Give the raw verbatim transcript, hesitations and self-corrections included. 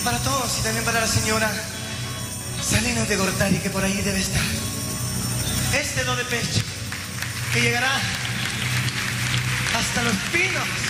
para todos y también para la señora Salinas de Gortari, que por ahí debe estar. Este do de pecho, que llegará hasta Los Pinos.